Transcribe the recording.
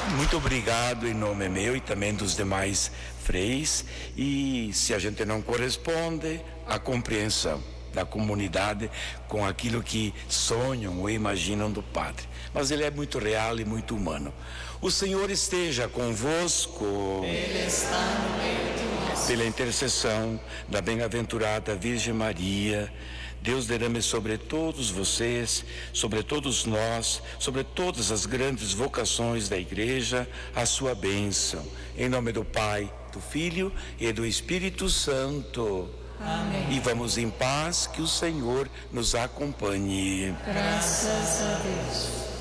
Muito obrigado em nome meu e também dos demais freis. E se a gente não corresponde, a compreensão da comunidade com aquilo que sonham ou imaginam do Padre. Mas ele é muito real e muito humano. O Senhor esteja convosco. Ele está no meio de nós. Pela intercessão da bem-aventurada Virgem Maria, Deus derrame sobre todos vocês, sobre todos nós, sobre todas as grandes vocações da Igreja, a sua bênção. Em nome do Pai, do Filho e do Espírito Santo. Amém. E vamos em paz, que o Senhor nos acompanhe. Graças a Deus.